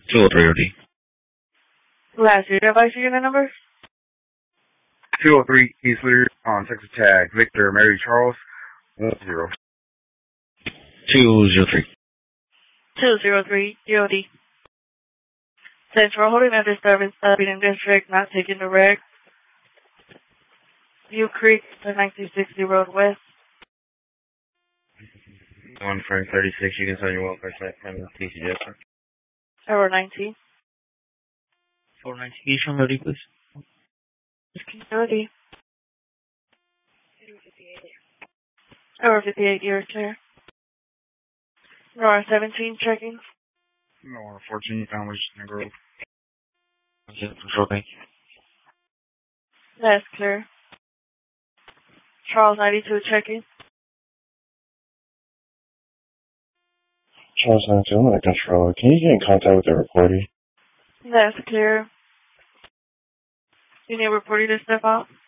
203 OD. Last year, device unit number? 203 Eastlear on Texas Tag. Victor, Mary Charles, 10. 203. 203 DOD. Central holding a disturbance in district not taking the reg. View Creek to 1960 Road West. 136, you can send your welfare site from the TCJ. Error 19. 419, can you show me OD, please? DOD. Error 58, years clear. Nora 17, checking. Nora 14, Families in Grove. Okay, control, thank you. That's clear. Charles 92, checking. Charles 92, I'm under control. Can you get in contact with the reporter? That's clear. You need a reporter to step out?